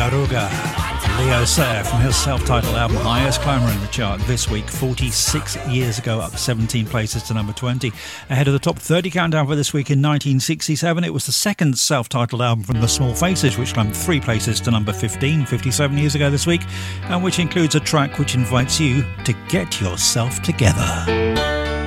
Aruga. Leo Sayer from his self-titled album, highest climber in the chart this week, 46 years ago, up 17 places to number 20. Ahead of the top 30 countdown for this week in 1967, it was the second self-titled album from The Small Faces, which climbed 3 places to number 15, 57 years ago this week, and which includes a track which invites you to get yourself together.